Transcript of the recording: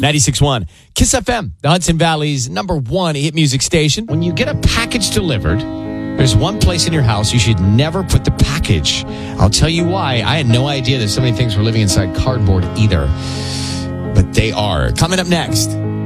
96.1 Kiss FM, the Hudson Valley's number one hit music station. When you get a package delivered, there's one place in your house you should never put the package. I'll tell you why. I had no idea that so many things were living inside cardboard either. But they are. Coming up next,